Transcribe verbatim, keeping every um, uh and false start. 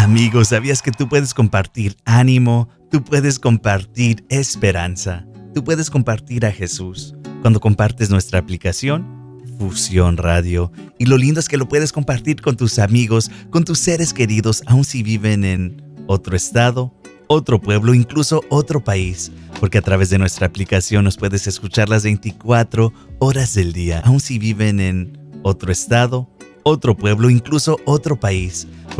Amigos, ¿sabías que tú puedes compartir ánimo? Tú puedes compartir esperanza. Tú puedes compartir a Jesús cuando compartes nuestra aplicación Fusión Radio. Y lo lindo es que lo puedes compartir con tus amigos, con tus seres queridos, aun si viven en otro estado, otro pueblo, incluso otro país. Porque a través de nuestra aplicación nos puedes escuchar las veinticuatro horas del día, aun si viven en otro estado, otro pueblo, incluso otro país.